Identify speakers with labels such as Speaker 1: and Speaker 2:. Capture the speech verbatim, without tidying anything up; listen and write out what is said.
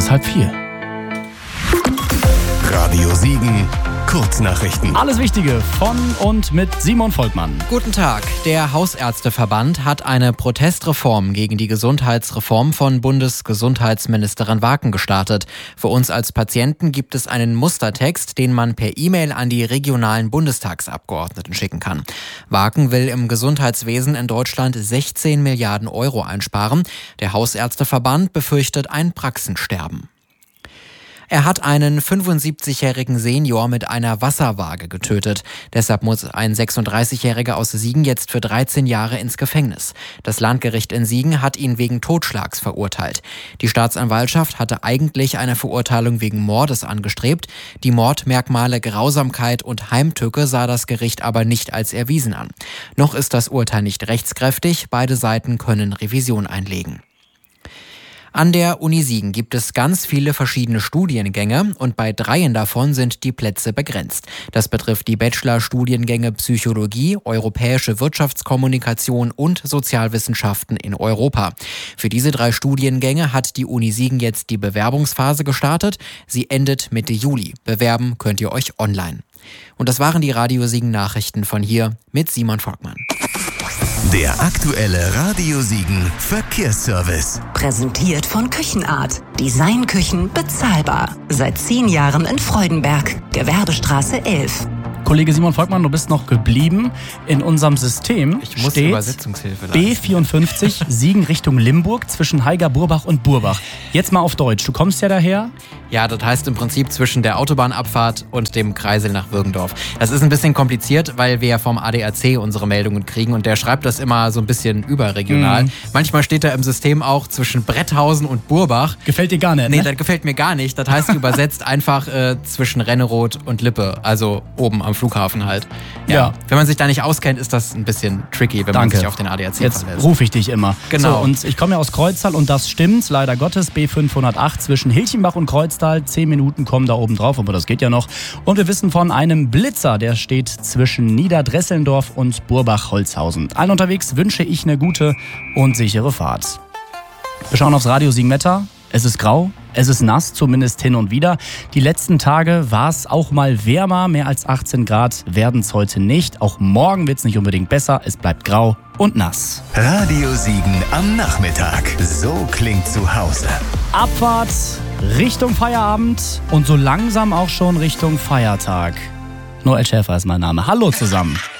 Speaker 1: ist halb vier.
Speaker 2: Radio Siegen, Kurznachrichten.
Speaker 1: Alles Wichtige von und mit Simon Volkmann.
Speaker 3: Guten Tag. Der Hausärzteverband hat eine Protestreform gegen die Gesundheitsreform von Bundesgesundheitsministerin Waken gestartet. Für uns als Patienten gibt es einen Mustertext, den man per E-Mail an die regionalen Bundestagsabgeordneten schicken kann. Waken will im Gesundheitswesen in Deutschland sechzehn Milliarden Euro einsparen. Der Hausärzteverband befürchtet ein Praxensterben. Er hat einen fünfundsiebzigjährigen Senior mit einer Wasserwaage getötet. Deshalb muss ein sechsunddreißigjähriger aus Siegen jetzt für dreizehn Jahre ins Gefängnis. Das Landgericht in Siegen hat ihn wegen Totschlags verurteilt. Die Staatsanwaltschaft hatte eigentlich eine Verurteilung wegen Mordes angestrebt. Die Mordmerkmale Grausamkeit und Heimtücke sah das Gericht aber nicht als erwiesen an. Noch ist das Urteil nicht rechtskräftig. Beide Seiten können Revision einlegen. An der Uni Siegen gibt es ganz viele verschiedene Studiengänge und bei dreien davon sind die Plätze begrenzt. Das betrifft die Bachelor-Studiengänge Psychologie, Europäische Wirtschaftskommunikation und Sozialwissenschaften in Europa. Für diese drei Studiengänge hat die Uni Siegen jetzt die Bewerbungsphase gestartet. Sie endet Mitte Juli. Bewerben könnt ihr euch online. Und das waren die Radio Siegen Nachrichten von hier mit Simon Volkmann.
Speaker 2: Der aktuelle Radio Siegen Verkehrsservice.
Speaker 4: Präsentiert von Küchenart. Designküchen bezahlbar. Seit zehn Jahren in Freudenberg. Gewerbestraße elf.
Speaker 1: Kollege Simon Volkmann, du bist noch geblieben. In unserem System
Speaker 3: Ich muss
Speaker 1: steht
Speaker 3: Übersetzungshilfe leisten.
Speaker 1: B vierundfünfzig Siegen Richtung Limburg zwischen Haiger, Burbach und Burbach. Jetzt mal auf Deutsch. Du kommst ja daher.
Speaker 3: Ja, das heißt im Prinzip zwischen der Autobahnabfahrt und dem Kreisel nach Würgendorf. Das ist ein bisschen kompliziert, weil wir ja vom A D A C unsere Meldungen kriegen und der schreibt das immer so ein bisschen überregional.
Speaker 1: Mhm.
Speaker 3: Manchmal steht da im System auch zwischen Bretthausen und Burbach.
Speaker 1: Gefällt dir gar nicht,
Speaker 3: Nee,
Speaker 1: ne?
Speaker 3: das gefällt mir gar nicht. Das heißt übersetzt einfach äh, zwischen Renneroth und Lippe, also oben am Flughafen halt. Ja.
Speaker 1: Ja.
Speaker 3: Wenn man sich da nicht auskennt, ist das ein bisschen tricky, wenn
Speaker 1: Danke.
Speaker 3: man sich auf den A D A C
Speaker 1: Jetzt
Speaker 3: verlässt.
Speaker 1: rufe ich dich immer.
Speaker 3: Genau.
Speaker 1: So, und ich komme ja aus Kreuztal und das stimmt, leider Gottes. B fünfhundertacht zwischen Hilchenbach und Kreuztal. Zehn Minuten kommen da oben drauf, aber das geht ja noch. Und wir wissen von einem Blitzer, der steht zwischen Niederdresselndorf und Burbach-Holzhausen. Allen unterwegs wünsche ich eine gute und sichere Fahrt. Wir schauen aufs Radio Siegen-Wetter. Es ist grau, es ist nass, zumindest hin und wieder. Die letzten Tage war es auch mal wärmer, mehr als achtzehn Grad werden es heute nicht. Auch morgen wird es nicht unbedingt besser, es bleibt grau und nass.
Speaker 2: Radio Siegen am Nachmittag. So klingt zu Hause.
Speaker 1: Abfahrt Richtung Feierabend und so langsam auch schon Richtung Feiertag. Noel Schäfer ist mein Name. Hallo zusammen.